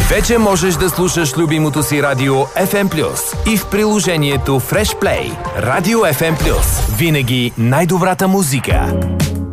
Вече можеш да слушаш любимото си радио FM+, и в приложението Fresh Play. Радио FM+. Винаги най-добрата музика.